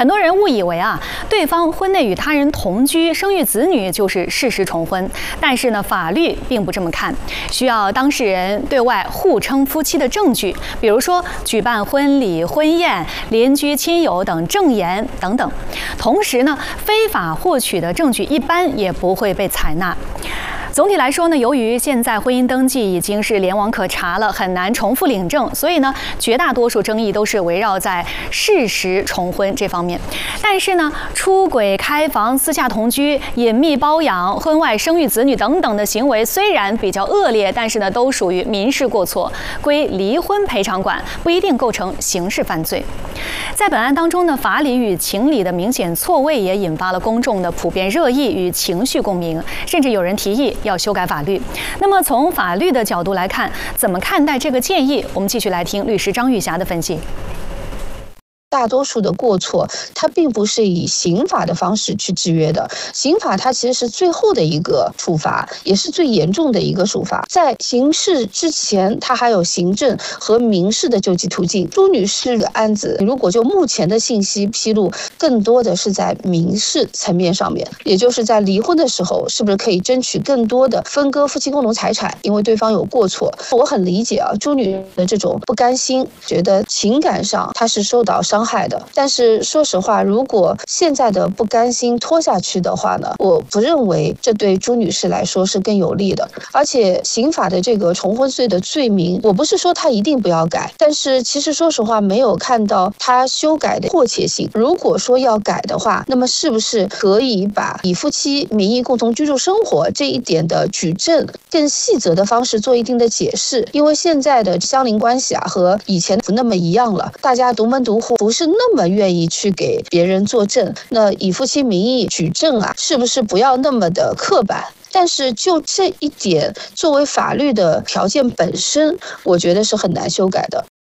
很多人误以为对方婚内与他人同居、生育子女就是事实重婚，但是呢，法律并不这么看，需要当事人对外互称夫妻的证据，比如说举办婚礼、婚宴、邻居亲友等证言等等。同时呢，非法获取的证据一般也不会被采纳。总体来说呢，由于现在婚姻登记已经是联网可查了，很难重复领证，所以呢，绝大多数争议都是围绕在事实重婚这方面。但是呢，出轨、开房、私下同居、隐秘包养、婚外生育子女等等的行为，虽然比较恶劣，但是呢，都属于民事过错，归离婚赔偿管，不一定构成刑事犯罪。在本案当中呢，法理与情理的明显错位也引发了公众的普遍热议与情绪共鸣，甚至有人提议要修改法律。那么从法律的角度来看，怎么看待这个建议？我们继续来听律师张玉霞的分析。 大多数的过错，它并不是以刑法的方式去制约的。刑法它其实是最后的一个处罚，也是最严重的一个处罚。在刑事之前，它还有行政和民事的救济途径。朱女士的案子，如果就目前的信息披露，更多的是在民事层面上面，也就是在离婚的时候，是不是可以争取更多的分割夫妻共同财产？因为对方有过错，我很理解朱女士的这种不甘心，觉得情感上她是受到伤害的。但是说实话，如果现在的不甘心拖下去的话呢，我不认为这对朱女士来说是更有利的。而且刑法的这个重婚罪的罪名，我不是说它一定不要改，但是其实说实话没有看到它修改的迫切性。如果说要改的话，那么是不是可以把以夫妻名义共同居住生活这一点的举证更细则的方式做一定的解释？因为现在的相邻关系和以前不那么一样了，大家独门独户，不是那么愿意去给别人作证。那以夫妻名义举证是不是不要那么的刻板？但是就这一点，作为法律的条件本身，我觉得是很难修改的。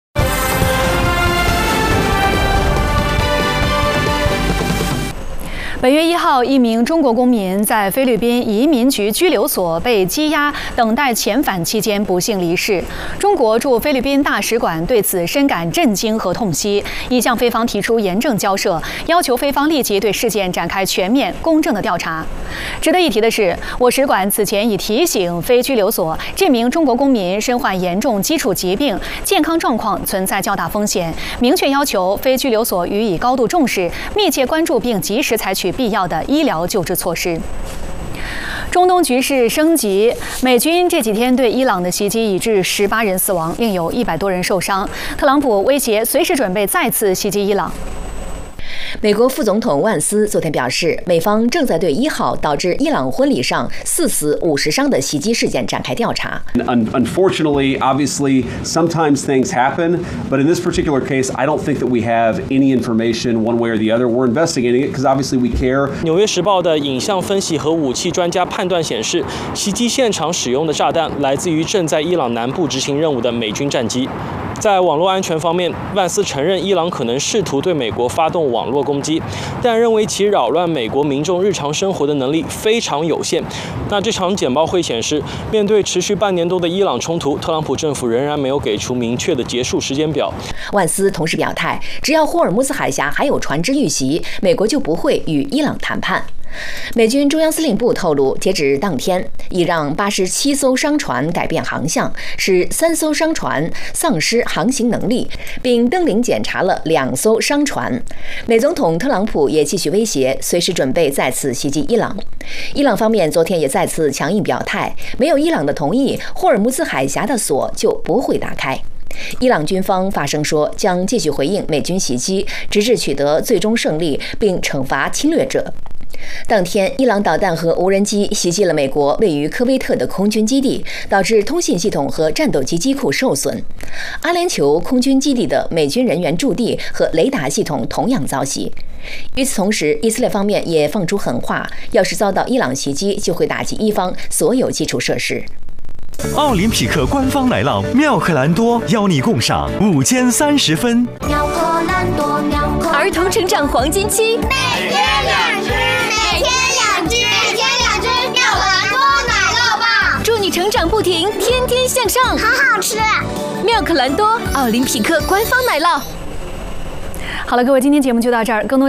本月1号，一名中国公民在菲律宾移民局拘留所被羁押等待遣返期间不幸离世。中国驻菲律宾大使馆对此深感震惊和痛惜，已向菲方提出严正交涉，要求菲方立即对事件展开全面公正的调查。值得一提的是，我使馆此前已提醒非拘留所，这名中国公民身患严重基础疾病，健康状况存在较大风险，明确要求非拘留所予以高度重视，密切关注并及时采取必要的医疗救治措施。中东局势升级，美军这几天对伊朗的袭击已致18人死亡，另有100多人受伤。特朗普威胁随时准备再次袭击伊朗。 美国副总统万斯昨天表示，美方正在对1号导致伊朗婚礼上4死50伤的袭击事件展开调查。 Unfortunately, obviously, sometimes things happen, but in this particular case, I don't think that we have any information one way or the other. We're investigating it because obviously we care. 纽约时报的影像分析和武器专家判断显示，袭击现场使用的炸弹来自于正在伊朗南部执行任务的美军战机。在网络安全方面，万斯承认伊朗可能试图对美国发动网络攻击，但认为其扰乱美国民众日常生活的能力非常有限。那这场简报会显示，面对持续半年多的伊朗冲突，特朗普政府仍然没有给出明确的结束时间表。 万斯同时表态，只要霍尔木兹海峡还有船只遇袭，美国就不会与伊朗谈判。美军中央司令部透露，截止当天，已让87艘商船改变航向，使3艘商船丧失航行能力，并登临检查了2艘商船。美总统特朗普也继续威胁，随时准备再次袭击伊朗。伊朗方面昨天也再次强硬表态，没有伊朗的同意，霍尔木兹海峡的锁就不会打开。伊朗军方发声说，将继续回应美军袭击，直至取得最终胜利，并惩罚侵略者。当天，伊朗导弹和无人机袭击了美国位于科威特的空军基地，导致通信系统和战斗机机库受损。阿联酋空军基地的美军人员驻地和雷达系统同样遭袭。与此同时，以色列方面也放出狠话，要是遭到伊朗袭击，就会打击伊方所有基础设施。 奥林匹克官方奶酪妙可蓝多邀你共赏5间30分。 妙可蓝多，妙可儿童成长黄金期， 每天2只，每天2只，每天2只妙可蓝多奶酪棒， 祝你成长不停，天天向上， 好好吃。 妙可蓝多，奥林匹克官方奶酪。 好了，各位，今天节目就到这儿，更多